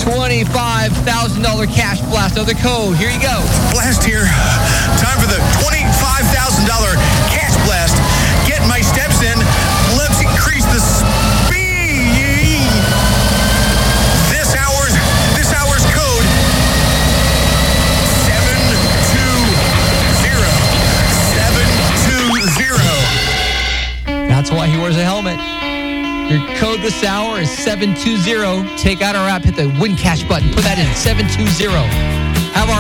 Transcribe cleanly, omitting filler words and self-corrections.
$25,000 cash blast. Other code. Here you go. Blast here. Time for the $25,000 cash blast. Get my steps in. Let's increase the speed. This hour's code 720. That's why he wears a helmet. Your code this hour is 720. Take out our app, hit the win cash button. Put that in, 720. Have our